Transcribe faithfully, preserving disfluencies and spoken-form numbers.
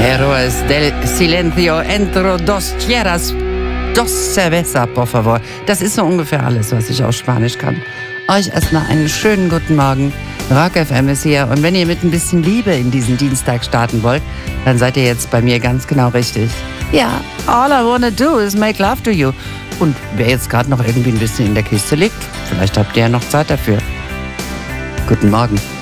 Héroes del silencio entre dos tierras, dos cerveza, por favor. Das ist so ungefähr alles, was ich auf Spanisch kann. Euch erstmal einen schönen guten Morgen. Rock F M ist hier. Und wenn ihr mit ein bisschen Liebe in diesen Dienstag starten wollt, dann seid ihr jetzt bei mir ganz genau richtig. Ja, all I wanna do is make love to you. Und wer jetzt gerade noch irgendwie ein bisschen in der Kiste liegt, vielleicht habt ihr ja noch Zeit dafür. Guten Morgen.